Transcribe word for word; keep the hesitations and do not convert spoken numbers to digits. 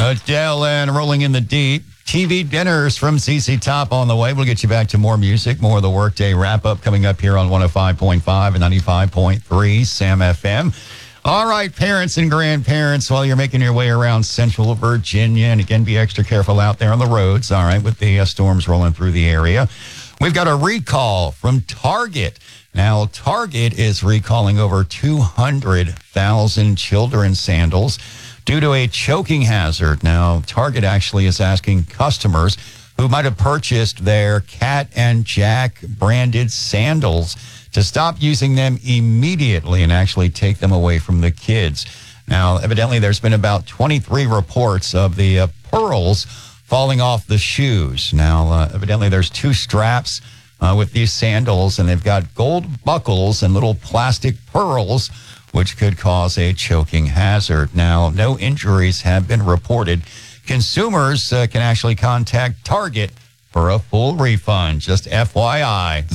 Adele and Rolling in the Deep. T V dinners from C C Top on the way. We'll get you back to more music, more of the workday wrap-up coming up here on one oh five point five and ninety-five point three Sam F M. All right, parents and grandparents, while you're making your way around central Virginia, and again, be extra careful out there on the roads, all right, with the uh, storms rolling through the area. We've got a recall from Target. Now, Target is recalling over two hundred thousand children's sandals due to a choking hazard. Now, Target actually is asking customers who might have purchased their Cat and Jack branded sandals to stop using them immediately and actually take them away from the kids. Now, evidently, there's been about twenty-three reports of the uh, pearls falling off the shoes. Now, uh, evidently, there's two straps uh, with these sandals, and they've got gold buckles and little plastic pearls, which could cause a choking hazard. Now, no injuries have been reported. Consumers uh, can actually contact Target for a full refund. Just F Y I.